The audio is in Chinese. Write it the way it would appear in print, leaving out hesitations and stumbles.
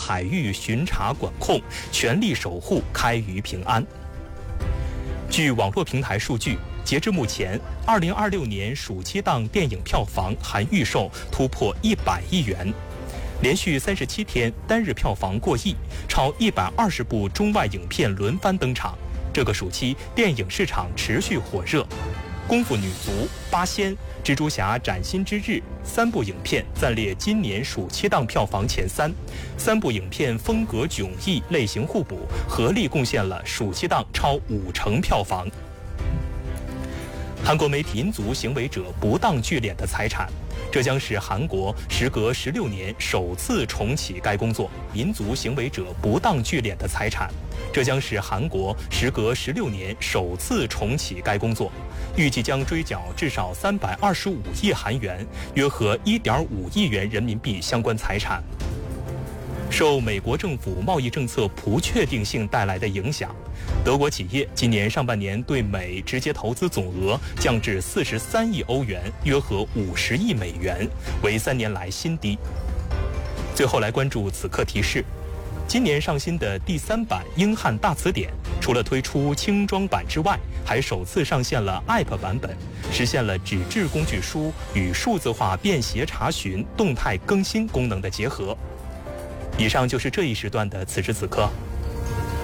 海域巡查管控，全力守护开渔平安。据网络平台数据，截至目前，2026年暑期档电影票房含预售突破100亿元，连续37天单日票房过亿，超120部中外影片轮番登场。这个暑期电影市场持续火热，功夫女足、八仙、蜘蛛侠崭新之日3部影片暂列今年暑期档票房前3，3部影片风格迥异，类型互补，合力贡献了暑期档超50%票房。韩国媒体因足行为者不当聚敛的财产，这将是韩国时隔16年首次重启该工作。民族行为者不当聚敛的财产，这将是韩国时隔16年首次重启该工作，预计将追缴至少325亿韩元，约合1.5亿元人民币相关财产。受美国政府贸易政策不确定性带来的影响，德国企业今年上半年对美直接投资总额降至43亿欧元，约合50亿美元，为3年来新低。最后来关注此刻提示：今年上新的第3版英汉大词典，除了推出轻装版之外，还首次上线了 App 版本，实现了纸质工具书与数字化便携查询、动态更新功能的结合。以上就是这一时段的此时此刻，